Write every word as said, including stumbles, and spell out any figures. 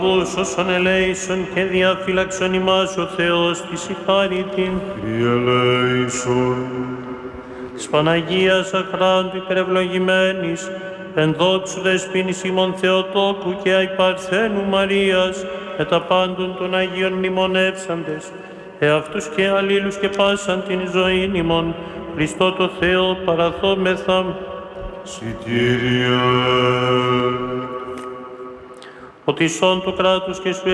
Όσον ελέησον και διαφύλαξον ημάς ο Θεός της η χάρη την. Κύριε ελέησον. Της Παναγίας αχράντου υπερευλογημένης, ενδόξου δεσποίνης ημών Θεοτόκου και αϊπαρθένου Μαρίας, με τα πάντων των Αγίων μνημονεύσαντες, εαυτούς και αλλήλους και πάσαν την ζωήν ημών, Χριστό το Θεό παραθόμεθα. Συ Κύριε. Ότι σών του κράτους και σου